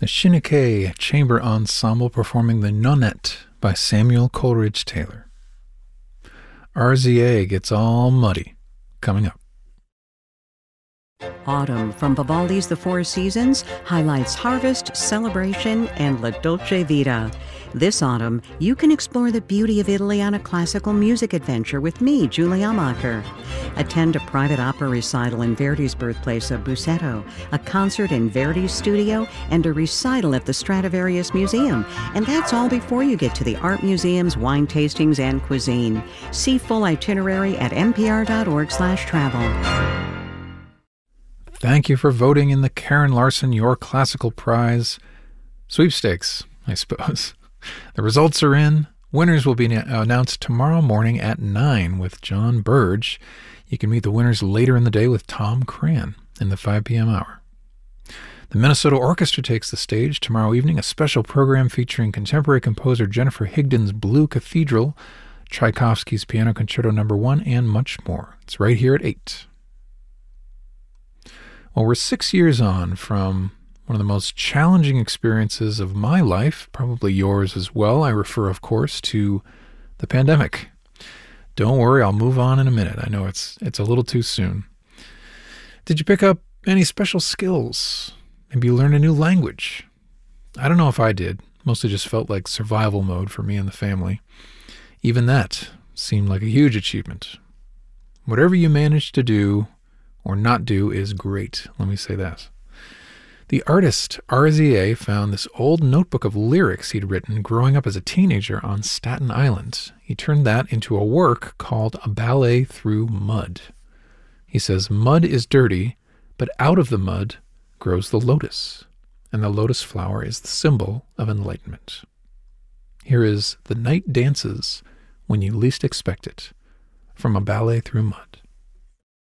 the Shinnick Chamber Ensemble performing The Nonette by Samuel Coleridge Taylor. RZA Gets All Muddy, coming up. Autumn from Vivaldi's The Four Seasons highlights harvest, celebration, and La Dolce Vita. This autumn, you can explore the beauty of Italy on a classical music adventure with me, Julie Amacher. Attend a private opera recital in Verdi's birthplace of Busseto, a concert in Verdi's studio, and a recital at the Stradivarius Museum. And that's all before you get to the art museums, wine tastings, and cuisine. See full itinerary at npr.org/travel. Thank you for voting in the Karen Larson Your Classical Prize sweepstakes, I suppose. The results are in. Winners will be announced tomorrow morning at 9 with John Burge. You can meet the winners later in the day with Tom Cran in the 5 p.m. hour. The Minnesota Orchestra takes the stage tomorrow evening, a special program featuring contemporary composer Jennifer Higdon's Blue Cathedral, Tchaikovsky's Piano Concerto No. 1, and much more. It's right here at 8. Well, we're 6 years on from one of the most challenging experiences of my life, probably yours as well. I refer, of course, to the pandemic. Don't worry, I'll move on in a minute. I know it's a little too soon. Did you pick up any special skills? Maybe you learned a new language? I don't know if I did. Mostly just felt like survival mode for me and the family. Even that seemed like a huge achievement. Whatever you managed to do or not do is great, let me say that. The artist RZA found this old notebook of lyrics he'd written growing up as a teenager on Staten Island. He turned that into a work called A Ballet Through Mud. He says, mud is dirty, but out of the mud grows the lotus, and the lotus flower is the symbol of enlightenment. Here is The Night Dances When You Least Expect It, from A Ballet Through Mud.